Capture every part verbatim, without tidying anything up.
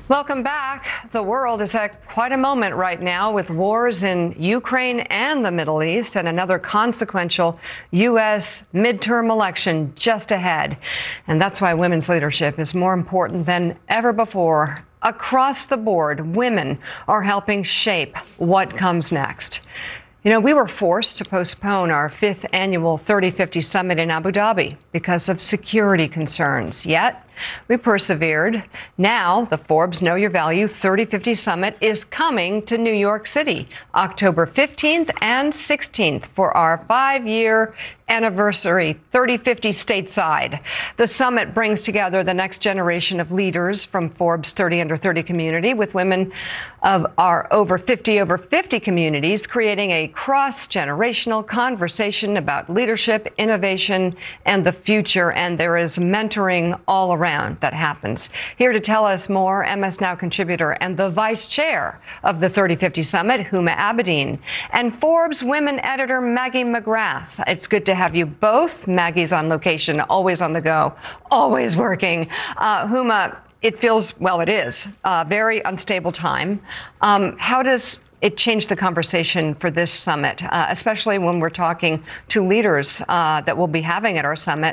Welcome back. The world is at quite a moment right now with wars in Ukraine and the Middle East and another consequential U S midterm election just ahead. And that's why women's leadership is more important than ever before. Across the board, women are helping shape what comes next. You know, we were forced to postpone our fifth annual thirty fifty summit in Abu Dhabi because of security concerns. Yet, we persevered. Now, the Forbes Know Your Value thirty fifty Summit is coming to New York City, October fifteenth and sixteenth for our five-year anniversary, thirty fifty stateside. The summit brings together the next generation of leaders from Forbes thirty under thirty community with women of our over fifty over fifty communities, creating a cross-generational conversation about leadership, innovation, and the future. And there is mentoring all around that happens. Here to tell us more, M S Now contributor and the vice chair of the thirty fifty Summit, Huma Abedin, and Forbes women editor Maggie McGrath. It's good to have you both. Maggie's on location, always on the go, always working. Uh, Huma, it feels, well, it is a very unstable time. Um, how does it change the conversation for this summit, uh, especially when we're talking to leaders uh, that we'll be having at our summit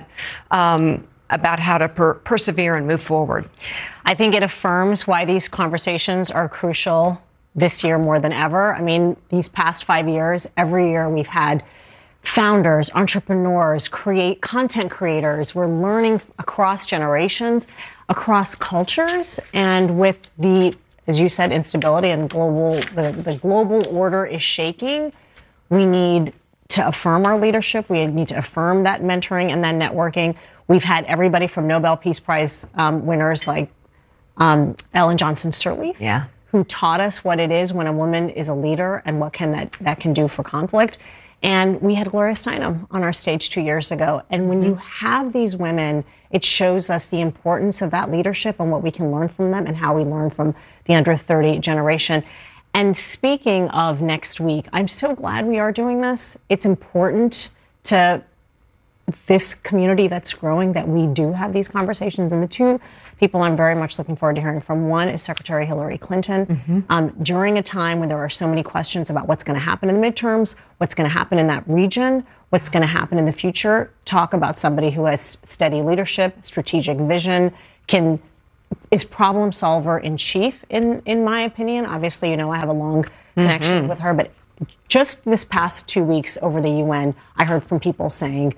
um, about how to per- persevere and move forward? I think it affirms why these conversations are crucial this year more than ever. I mean, these past five years, every year we've had founders, entrepreneurs, create content creators. We're learning across generations, across cultures, and with the, as you said, instability and global, the, the global order is shaking. We need to affirm our leadership. We need to affirm that mentoring and then networking. We've had everybody from Nobel Peace Prize um, winners like um, Ellen Johnson Sirleaf, yeah. who taught us what it is when a woman is a leader and what can that, that can do for conflict. And we had Gloria Steinem on our stage two years ago. And when mm-hmm. you have these women, it shows us the importance of that leadership and what we can learn from them and how we learn from the under thirty generation. And speaking of next week, I'm so glad we are doing this. It's important to this community that's growing that we do have these conversations. And the two people I'm very much looking forward to hearing from, one is Secretary Hillary Clinton. Mm-hmm. Um, during a time when there are so many questions about what's going to happen in the midterms, what's going to happen in that region, what's going to happen in the future, talk about somebody who has steady leadership, strategic vision, can is problem solver in chief, in, in my opinion. Obviously, you know, I have a long mm-hmm. connection with her, but just this past two weeks over the U N, I heard from people saying,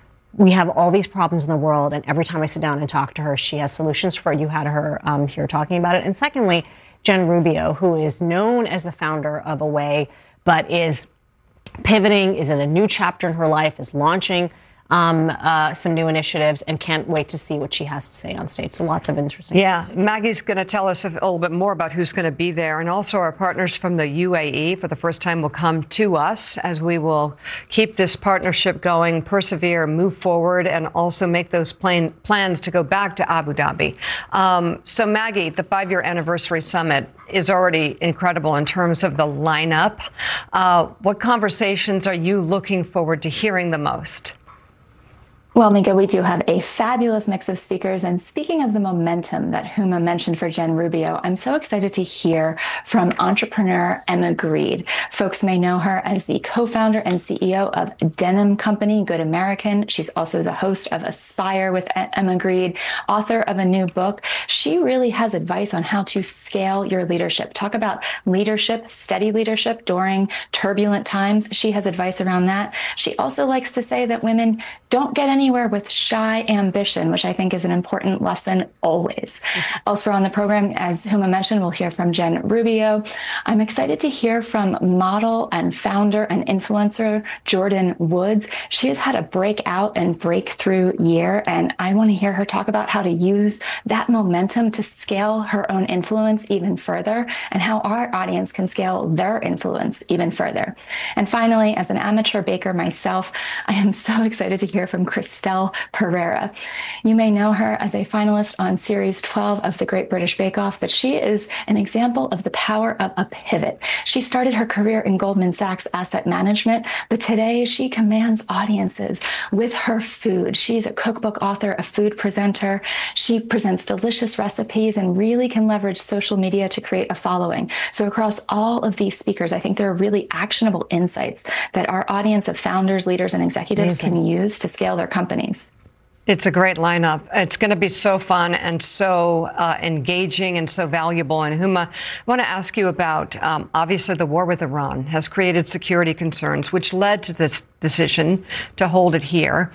we have all these problems in the world, and every time I sit down and talk to her, she has solutions for it. You had her um, here talking about it. And secondly, Jen Rubio, who is known as the founder of Away, but is pivoting, is in a new chapter in her life, is launching um, uh, some new initiatives, and can't wait to see what she has to say on stage. So lots of interesting. Yeah, Maggie's going to tell us a little bit more about who's going to be there. And also our partners from the U A E for the first time will come to us as we will keep this partnership going, persevere, move forward, and also make those plan- plans to go back to Abu Dhabi. Um, so Maggie, the five-year anniversary summit is already incredible in terms of the lineup. Uh, what conversations are you looking forward to hearing the most? Well, Mika, we do have a fabulous mix of speakers. And speaking of the momentum that Huma mentioned for Jen Rubio, I'm so excited to hear from entrepreneur Emma Grede. Folks may know her as the co-founder and C E O of Denim Company, Good American. She's also the host of Aspire with Emma Grede, author of a new book. She really has advice on how to scale your leadership. Talk about leadership, steady leadership during turbulent times. She has advice around that. She also likes to say that women don't get anywhere with shy ambition, which I think is an important lesson always. Mm-hmm. Elsewhere on the program, as Huma mentioned, we'll hear from Jen Rubio. I'm excited to hear from model and founder and influencer Jordyn Woods. She has had a breakout and breakthrough year, and I want to hear her talk about how to use that momentum to scale her own influence even further and how our audience can scale their influence even further. And finally, as an amateur baker myself, I am so excited to hear from Chris Estelle Pereira. You may know her as a finalist on Series twelve of the Great British Bake Off, but she is an example of the power of a pivot. She started her career in Goldman Sachs Asset Management, but today she commands audiences with her food. She's a cookbook author, a food presenter. She presents delicious recipes and really can leverage social media to create a following. So across all of these speakers, I think there are really actionable insights that our audience of founders, leaders, and executives Amazing. Can use to scale their companies. It's a great lineup. It's going to be so fun and so uh, engaging and so valuable. And Huma, I want to ask you about, um, obviously, the war with Iran has created security concerns, which led to this decision to hold it here.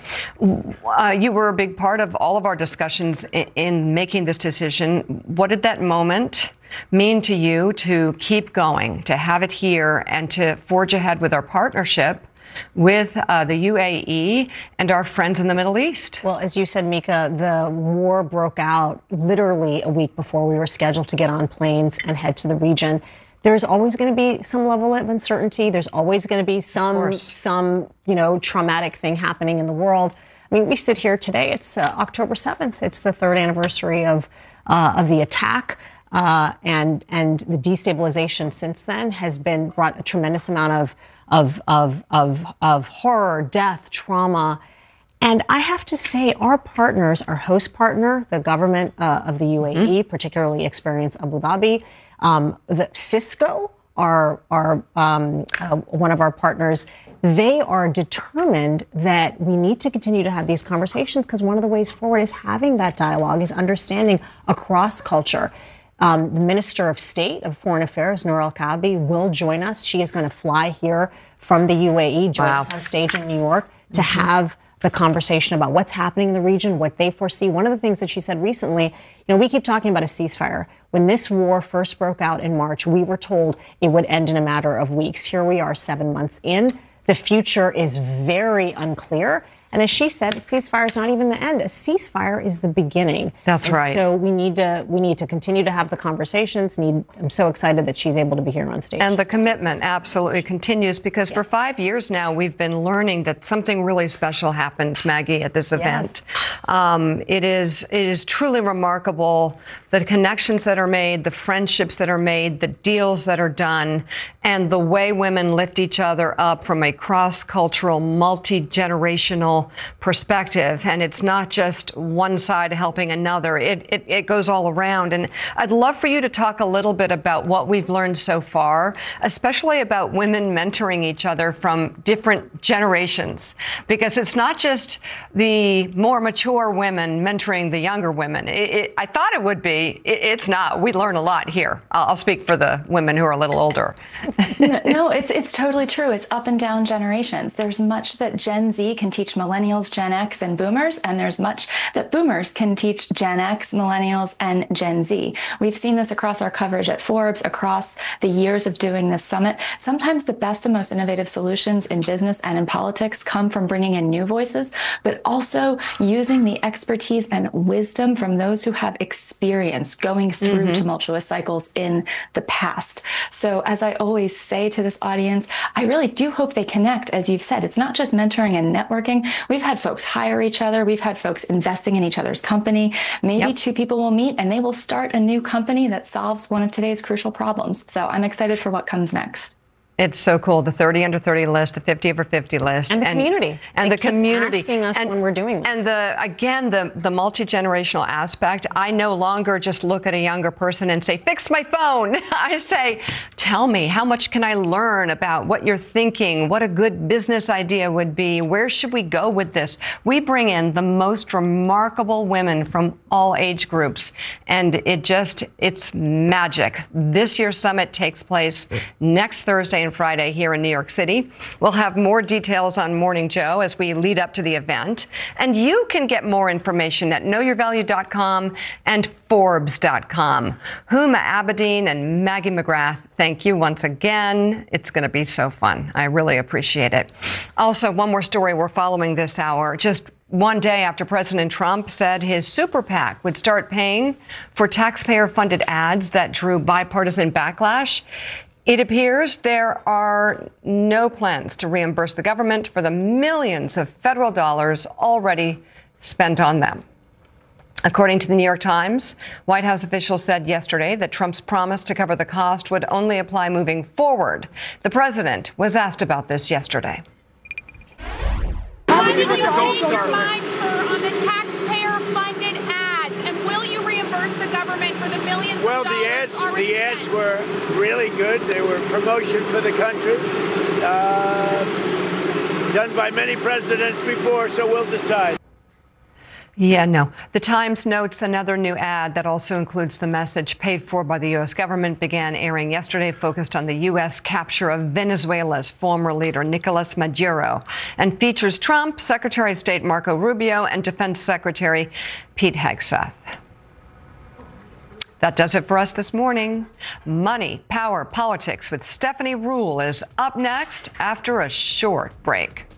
Uh, you were a big part of all of our discussions in, in making this decision. What did that moment mean to you to keep going, to have it here, and to forge ahead with our partnership with uh, the U A E and our friends in the Middle East? Well, as you said, Mika, the war broke out literally a week before we were scheduled to get on planes and head to the region. There's always going to be some level of uncertainty. There's always going to be some, some, you know, traumatic thing happening in the world. I mean, we sit here today. It's uh, October seventh. It's the third anniversary of uh, of the attack. Uh, and and the destabilization since then has been brought a tremendous amount of of of of of horror, death, trauma. And I have to say, our partners, our host partner, the government uh, of the U A E, mm-hmm. particularly Experience Abu Dhabi, um, the Cisco, our our um, uh, one of our partners. They are determined that we need to continue to have these conversations, because one of the ways forward is having that dialogue, is understanding across culture. Um, the Minister of State of Foreign Affairs, Noor El-Kaabi, will join us. She is going to fly here from the U A E, join wow. us on stage in New York to mm-hmm. have the conversation about what's happening in the region, what they foresee. One of the things that she said recently, you know, we keep talking about a ceasefire. When this war first broke out in March, we were told it would end in a matter of weeks. Here we are seven months in. The future is very unclear. And as she said, a ceasefire is not even the end. A ceasefire is the beginning. That's and right. So we need to we need to continue to have the conversations. Need I'm so excited that she's able to be here on stage. And the commitment absolutely continues, because yes. for five years now we've been learning that something really special happened, Maggie, at this event. Yes. Um, it is it is truly remarkable, the connections that are made, the friendships that are made, the deals that are done, and the way women lift each other up from a cross-cultural, multi-generational perspective. And it's not just one side helping another. It, it, it goes all around. And I'd love for you to talk a little bit about what we've learned so far, especially about women mentoring each other from different generations, because it's not just the more mature women mentoring the younger women. It, it, I thought it would be. It, it's not. We learn a lot here. I'll, I'll speak for the women who are a little older. No, it's it's totally true. It's up and down generations. There's much that Gen Z can teach millennials, Gen X, and boomers, and there's much that boomers can teach Gen X, millennials, and Gen Z. We've seen this across our coverage at Forbes, across the years of doing this summit. Sometimes the best and most innovative solutions in business and in politics come from bringing in new voices, but also using the expertise and wisdom from those who have experience going through mm-hmm. tumultuous cycles in the past. So as I always say to this audience, I really do hope they connect. As you've said, it's not just mentoring and networking. We've had folks hire each other. We've had folks investing in each other's company. Maybe yep. two people will meet and they will start a new company that solves one of today's crucial problems. So I'm excited for what comes next. It's so cool. The thirty under thirty list, the fifty over fifty list. And the and, community. And it the community. asking us and, when we're doing this. And the again, the, the multi-generational aspect. I no longer just look at a younger person and say, fix my phone. I say, tell me, how much can I learn about what you're thinking, what a good business idea would be, where should we go with this? We bring in the most remarkable women from all age groups. And it just, it's magic. This year's summit takes place next Thursday and Friday here in New York City. We'll have more details on Morning Joe as we lead up to the event. And you can get more information at know your value dot com and Forbes dot com. Huma Abedin and Maggie McGrath, thank you once again. It's going to be so fun. I really appreciate it. Also, one more story we're following this hour. Just one day after President Trump said his super PAC would start paying for taxpayer-funded ads that drew bipartisan backlash, It appears there are no plans to reimburse the government for the millions of federal dollars already spent on them. According to the New York Times, White House officials said yesterday that Trump's promise to cover the cost would only apply moving forward. The president was asked about this yesterday. Why did you change your mind, sir, on the taxpayer-funded ads? And will you reimburse the government for the millions well, of dollars the ads, already the ads spent? were really good. They were promotion for the country, uh, done by many presidents before, so we'll decide. Yeah, no. The Times notes another new ad that also includes the message paid for by the U S government began airing yesterday, focused on the U S capture of Venezuela's former leader, Nicolas Maduro, and features Trump, Secretary of State Marco Rubio, and Defense Secretary Pete Hegseth. That does it for us this morning. Money, Power, Politics with Stephanie Ruhle is up next after a short break.